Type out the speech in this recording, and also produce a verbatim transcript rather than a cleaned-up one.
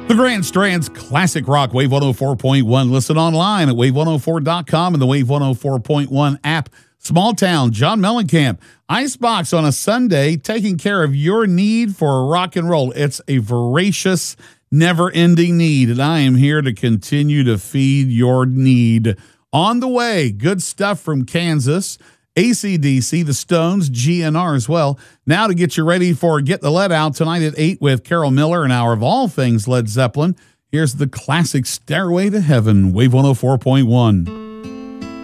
The Grand Strand's classic rock, Wave one oh four point one. Listen online at wave one oh four dot com and the Wave one oh four point one app. Small Town, John Mellencamp, Icebox on a Sunday, taking care of your need for rock and roll. It's a voracious, never-ending need, and I am here to continue to feed your need. On the way, good stuff from Kansas, A C D C, the Stones, G N R as well. Now to get you ready for Get the Lead Out tonight at eight with Carol Miller, an hour of all things Led Zeppelin. Here's the classic Stairway to Heaven, Wave one oh four point one.